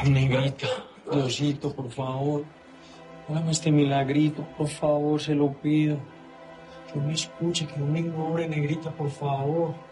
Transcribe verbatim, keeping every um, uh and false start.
Negrita, Diosito, por favor, hágame este milagrito, por favor, se lo pido. Que no me escuche, que no me ignore, negrita, por favor.